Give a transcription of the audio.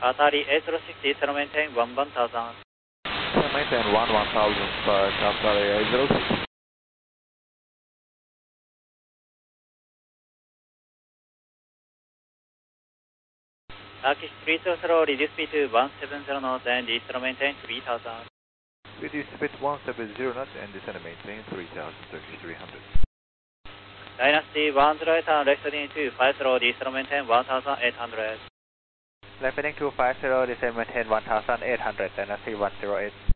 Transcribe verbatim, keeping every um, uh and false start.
Atari eight zero six zero, zero maintain one one thousand. Maintain one one thousand for Atari eight zero six. Turkish three zero zero, reduce speed to one seven zero knots and descend maintain three thousand. Reduce speed one seven zero knots and descend maintain three thousand, Turkish three hundred. Dynasty one zero eight and left heading two five zero, descend maintain one thousand eight hundred. Left heading two five zero, descend maintain one thousand eight hundred, Dynasty one zero eight.